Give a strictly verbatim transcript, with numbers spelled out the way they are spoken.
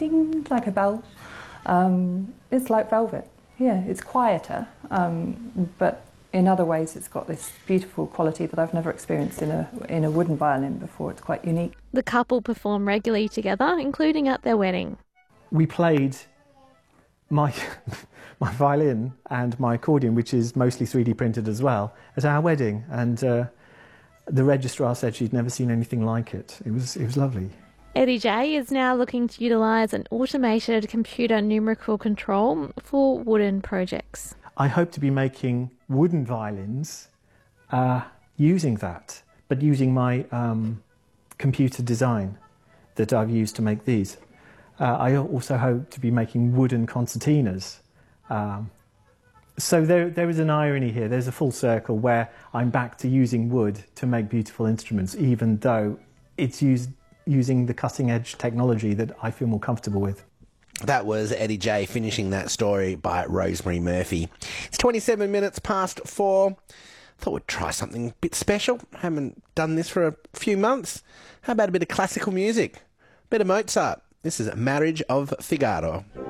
ding, like a bell. Um, it's like velvet. Yeah, it's quieter, um, but in other ways it's got this beautiful quality that I've never experienced in a in a wooden violin before. It's quite unique. The couple perform regularly together, including at their wedding. We played my my violin and my accordion, which is mostly three D printed as well, at our wedding, and uh, the registrar said she'd never seen anything like it. It was it was lovely. Eddie J is now looking to utilise an automated computer numerical control for wooden projects. I hope to be making wooden violins uh, using that, but using my um, computer design that I've used to make these. Uh, I also hope to be making wooden concertinas. Um, so there, there is an irony here. There's a full circle where I'm back to using wood to make beautiful instruments, even though it's used using the cutting-edge technology that I feel more comfortable with. That was Eddie J finishing that story by Rosemary Murphy. It's twenty-seven minutes past four. Thought we'd try something a bit special. Haven't done this for a few months. How about a bit of classical music? A bit of Mozart. This is Marriage of Figaro.